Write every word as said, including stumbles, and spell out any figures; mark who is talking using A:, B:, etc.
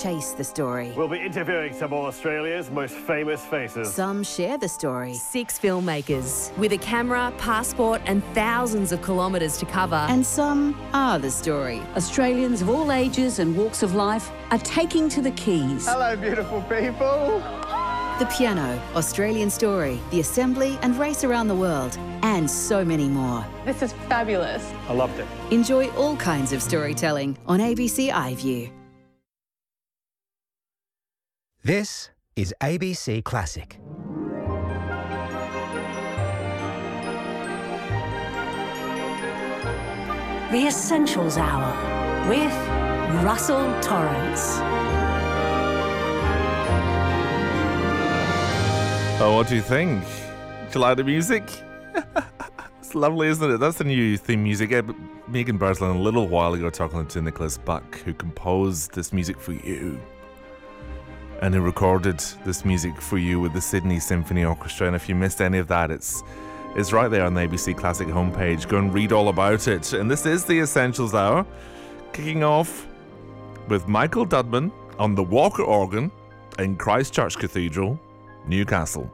A: chase the story.
B: We'll be interviewing some of Australia's most famous faces.
A: Some share the story.
C: Six filmmakers with a camera, passport and thousands of kilometres to cover.
A: And some are the story.
D: Australians of all ages and walks of life are taking to the Keys.
E: Hello, beautiful people.
A: The Piano, Australian Story, The Assembly and Race Around the World, and so many more.
F: This is fabulous.
B: I loved it.
A: Enjoy all kinds of storytelling on A B C iView.
G: This is A B C Classic.
D: The Essentials Hour with Russell Torrance.
H: Oh, what do you think? Do you like the music? It's lovely, isn't it? That's the new theme music. Yeah, Megan Burslin a little while ago talking to Nicholas Buck, who composed this music for you. And who recorded this music for you with the Sydney Symphony Orchestra. And if you missed any of that, it's it's right there on the A B C Classic homepage. Go and read all about it. And this is the Essentials Hour, kicking off with Michael Dudman on the Walker organ in Christchurch Cathedral, Newcastle.